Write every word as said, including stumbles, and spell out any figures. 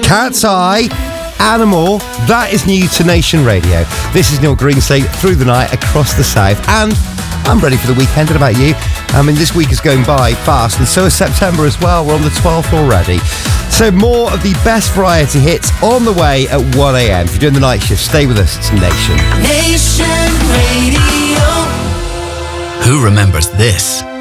Cat's Eye, Animal, that is new to Nation Radio. This is Neil Greenslade through the night across the south, and I'm ready for the weekend. What about you? I mean, this week is going by fast, and so is September as well. We're on the twelfth already. So more of the best variety hits on the way at one a.m. If you're doing the night shift, stay with us. It's Nation. Nation Radio. Who remembers this?